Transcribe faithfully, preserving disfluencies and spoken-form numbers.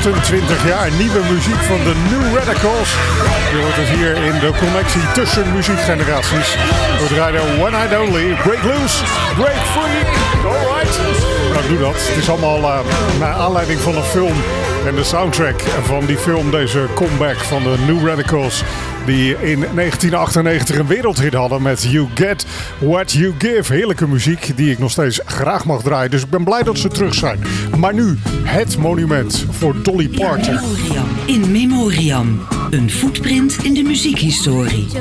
achtentwintig jaar nieuwe muziek van de New Radicals. Je hoort het hier in de connectie tussen muziekgeneraties. We draaien One Night Only, Break Loose, Break Free, alright. Nou, doe dat. Het is allemaal uh, naar aanleiding van een film en de soundtrack van die film, deze comeback van de New Radicals, die in negentien achtennegentig een wereldhit hadden met You Get What You Give. Heerlijke muziek die ik nog steeds graag mag draaien. Dus ik ben blij dat ze terug zijn. Maar nu het monument voor Dolly Parton. In Memoriam. In Memoriam. Een footprint in de muziekhistorie.